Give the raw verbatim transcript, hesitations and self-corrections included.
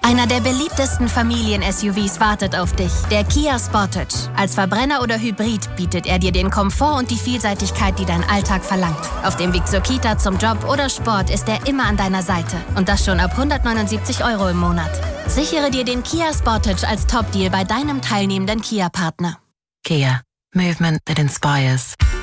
Einer der beliebtesten Familien-S U Vs wartet auf dich, der Kia Sportage. Als Verbrenner oder Hybrid bietet er dir den Komfort und die Vielseitigkeit, die dein Alltag verlangt. Auf dem Weg zur Kita, zum Job oder Sport ist er immer an deiner Seite. Und das schon ab hundertneunundsiebzig Euro im Monat. Sichere dir den Kia Sportage als Top-Deal bei deinem teilnehmenden Kia-Partner. Kia. Movement that inspires.